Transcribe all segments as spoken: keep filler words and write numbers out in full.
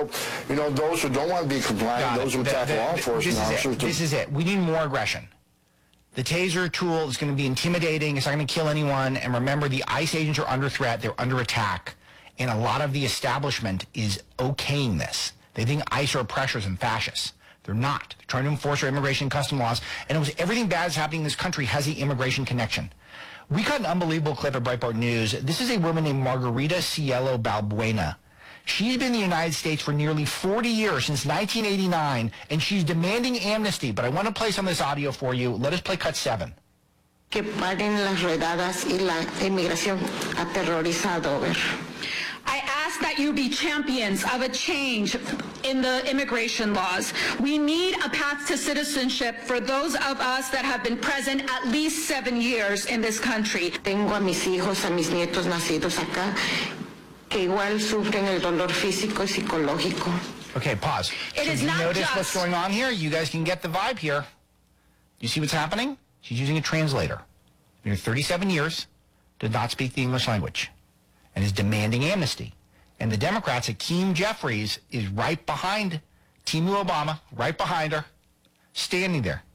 help, you know, those who don't want to be compliant, those who attack law enforcement officers. This is it. We need more aggression. The taser tool is going to be intimidating. It's not going to kill anyone. And remember, the ICE agents are under threat. They're under attack. And a lot of the establishment is okaying this. They think ICE are oppressors and fascists. They're not. They're trying to enforce our immigration and custom laws. And it was everything bad that's happening in this country has the immigration connection. We got an unbelievable clip at Breitbart News. This is a woman named Margarita Cielo Balbuena. She's been in the United States for nearly forty years, since nineteen eighty-nine, and she's demanding amnesty. But I want to play some of this audio for you. Let us play cut seven. Que paren las redadas y la inmigración aterrorizado, ver. I ask that you be champions of a change in the immigration laws. We need a path to citizenship for those of us that have been present at least seven years in this country. Tengo a mis hijos, a mis nietos nacidos acá, que igual sufren el dolor físico y psicológico. Okay, pause. It so is do you not notice just... what's going on here? You guys can get the vibe here. You see what's happening? She's using a translator. In thirty-seven years, did not speak the English language, and is demanding amnesty. And the Democrats, Hakeem Jeffries, is right behind Timu Obama, right behind her, standing there.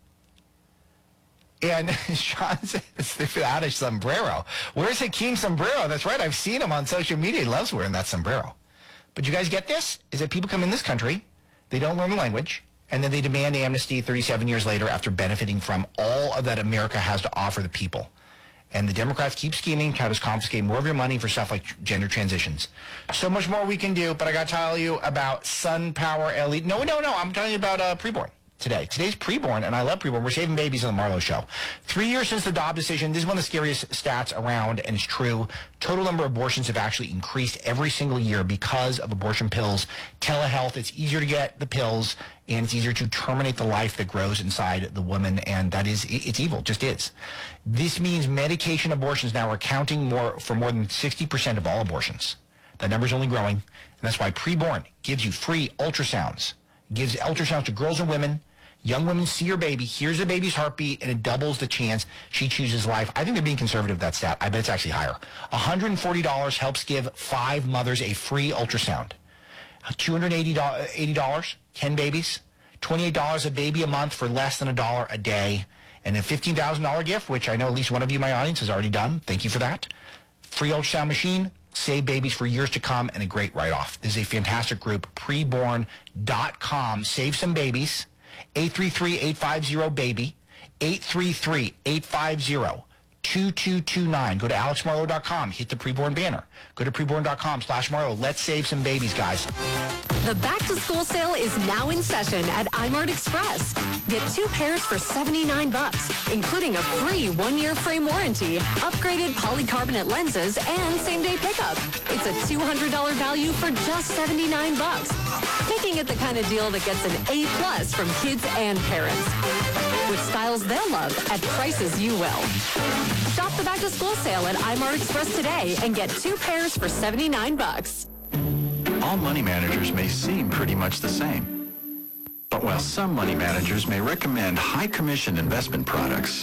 And Sean says without a sombrero. Where's Hakeem's sombrero? That's right, I've seen him on social media. He loves wearing that sombrero. But you guys get this? Is that people come in this country, they don't learn the language, and then they demand amnesty thirty-seven years later after benefiting from all of that America has to offer the people. And the Democrats keep scheming, try to confiscate more of your money for stuff like gender transitions. So much more we can do, but I got to tell you about SunPower L E D. No, no, no, I'm telling you about uh, preborn today. Today's preborn, and I love preborn. We're saving babies on the Marlo Show. Three years since the Dobbs decision, this is one of the scariest stats around, and it's true. Total number of abortions have actually increased every single year because of abortion pills. Telehealth, it's easier to get the pills, and it's easier to terminate the life that grows inside the woman, and that is, it's evil, just is. This means medication abortions now are accounting more for more than sixty percent of all abortions. That number's only growing, and that's why preborn gives you free ultrasounds. It gives ultrasounds to girls and women. Young women see your baby, hears the baby's heartbeat, and it doubles the chance she chooses life. I think they're being conservative with that stat. I bet it's actually higher. one hundred forty dollars helps give five mothers a free ultrasound. two hundred eighty dollars, ten babies. twenty-eight dollars a baby a month for less than a dollar a day. And a fifteen thousand dollars gift, which I know at least one of you in my audience has already done. Thank you for that. Free ultrasound machine, save babies for years to come, and a great write-off. This is a fantastic group, preborn dot com. Save some babies. eight three three, eight five zero, BABY. eight three three, eight five zero, two two two nine. Go to alex marlow dot com. Hit the preborn banner. Go to preborn dot com slash Marlow. Let's save some babies, guys. The back-to-school sale is now in session at iMart Express. Get two pairs for seventy-nine bucks, including a free one-year frame warranty, upgraded polycarbonate lenses, and same-day pickup. It's a two hundred dollars value for just seventy-nine bucks, making it the kind of deal that gets an A plus from kids and parents. With styles they'll love at prices you will. Shop the back-to-school sale at iMart Express today and get two pairs for seventy-nine bucks. All money managers may seem pretty much the same. But while some money managers may recommend high-commission investment products,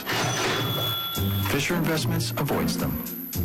Fisher Investments avoids them.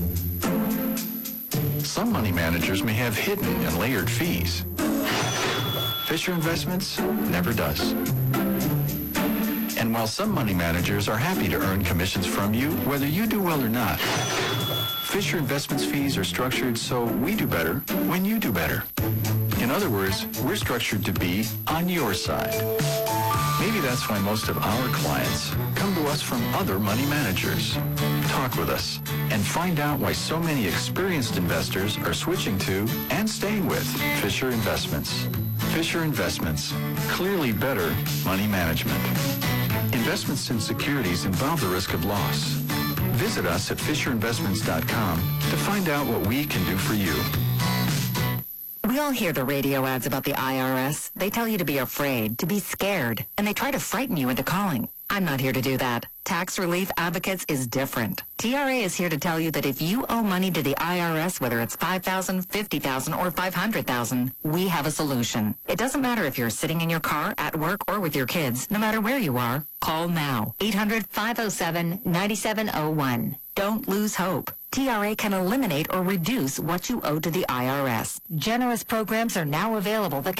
Some money managers may have hidden and layered fees. Fisher Investments never does. And while some money managers are happy to earn commissions from you, whether you do well or not, Fisher Investments fees are structured so we do better when you do better. In other words, we're structured to be on your side. Maybe that's why most of our clients come to us from other money managers. Talk with us and find out why so many experienced investors are switching to and staying with Fisher Investments. Fisher Investments, clearly better money management. Investments in securities involve the risk of loss. Visit us at fisher investments dot com to find out what we can do for you. We all hear the radio ads about the I R S. They tell you to be afraid, to be scared, and they try to frighten you into calling. I'm not here to do that. Tax Relief Advocates is different. T R A is here to tell you that if you owe money to the I R S, whether it's five thousand dollars, fifty thousand dollars, or five hundred thousand dollars, we have a solution. It doesn't matter if you're sitting in your car, at work, or with your kids. No matter where you are, call now. eight hundred, five oh seven, nine seven oh one. Don't lose hope. T R A can eliminate or reduce what you owe to the I R S. Generous programs are now available that